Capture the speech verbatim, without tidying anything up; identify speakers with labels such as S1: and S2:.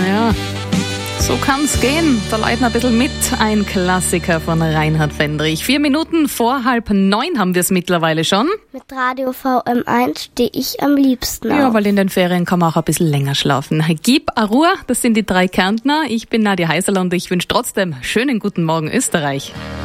S1: Ja, so kann's gehen. Da leiten ein bisschen mit. Ein Klassiker von Reinhard Fendrich. Vier Minuten vor halb neun haben wir es mittlerweile schon.
S2: Mit Radio V M eins stehe ich am liebsten
S1: Ja,
S2: auf.
S1: weil in den Ferien kann man auch ein bisschen länger schlafen. Gib a Ruhe, das sind die drei Kärntner. Ich bin Nadja Heiserl und ich wünsche trotzdem schönen guten Morgen Österreich.